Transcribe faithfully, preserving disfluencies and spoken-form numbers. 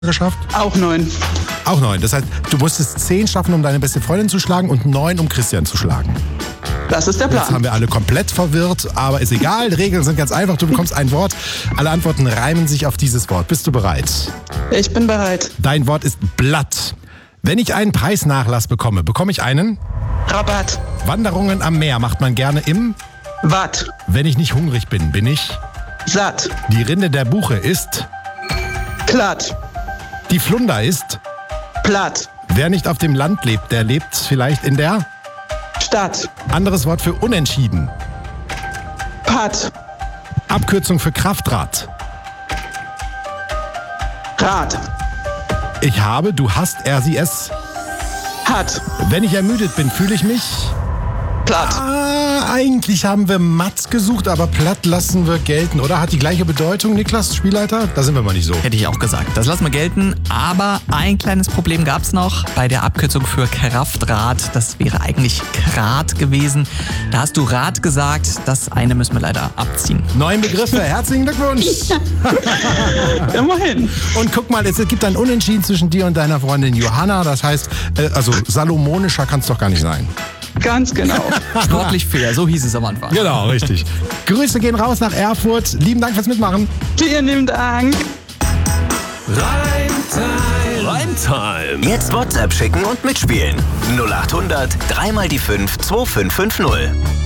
geschafft? Auch neun. Auch neun. Das heißt, du musstest zehn schaffen, um deine beste Freundin zu schlagen und neun, um Christian zu schlagen. Das ist der Plan. Jetzt haben wir alle komplett verwirrt, aber ist egal. Die Regeln sind ganz einfach. Du bekommst ein Wort. Alle Antworten reimen sich auf dieses Wort. Bist du bereit? Ich bin bereit. Dein Wort ist Blatt. Wenn ich einen Preisnachlass bekomme, bekomme ich einen? Rabatt. Wanderungen am Meer macht man gerne im? Watt. Wenn ich nicht hungrig bin, bin ich? Satt. Die Rinde der Buche ist? Platt. Die Flunder ist? Platt. Wer nicht auf dem Land lebt, der lebt vielleicht in der? Stadt. Anderes Wort für unentschieden. Patt. Abkürzung für Kraftrad. Rad. Ich habe, du hast, er, sie, es. Hat. Wenn ich ermüdet bin, fühle ich mich? Platt. Ah, eigentlich haben wir matt gesucht, aber platt lassen wir gelten, oder? Hat die gleiche Bedeutung, Niklas, Spielleiter? Da sind wir mal nicht so. Hätte ich auch gesagt. Das lassen wir gelten. Aber ein kleines Problem gab es noch bei der Abkürzung für Kraftrad. Das wäre eigentlich Krat gewesen. Da hast du Rad gesagt. Das eine müssen wir leider abziehen. Neun Begriffe. Herzlichen Glückwunsch. Immerhin. Und guck mal, es gibt ein Unentschieden zwischen dir und deiner Freundin Johanna. Das heißt, äh, also salomonischer kann es doch gar nicht sein. Ganz genau. Sportlich fair, so hieß es am Anfang. Genau, richtig. Grüße gehen raus nach Erfurt. Lieben Dank fürs Mitmachen. Vielen lieben Dank. Reimtime. Reimtime. Jetzt WhatsApp schicken und mitspielen. null acht hundert, dreimal die fünf, zwei fünf fünf null.